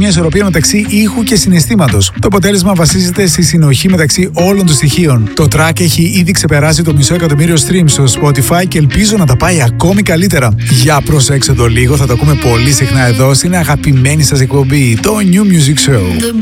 μια ισορροπία μεταξύ ήχου και συναισθήματος. Το αποτέλεσμα βασίζεται στη συνοχή μεταξύ όλων των στοιχείων. Το track έχει ήδη ξεπεράσει το 500,000 streams στο Spotify και ελπίζω να τα πάει ακόμη καλύτερα. Για προσέξτε το λίγο, θα το ακούμε πολύ συχνά εδώ στην αγαπημένη σας εκπομπή, το New Music Show.